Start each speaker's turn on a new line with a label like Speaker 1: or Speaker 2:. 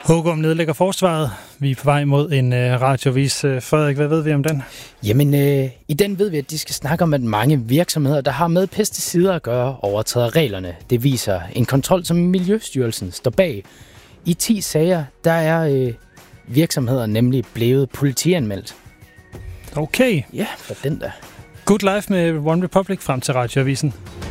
Speaker 1: Hågum nedlægger forsvaret. Vi er på vej mod en radiovis. Frederik, hvad ved vi om den?
Speaker 2: Jamen, i den ved vi, at de skal snakke om, at mange virksomheder, der har med pesticider at gøre, overtræder reglerne. Det viser en kontrol, som Miljøstyrelsen står bag. I 10 sager, der er virksomheder nemlig blevet politianmeldt.
Speaker 1: Okay.
Speaker 2: Ja, for den der.
Speaker 1: Good life med One Republic frem til radioavisen.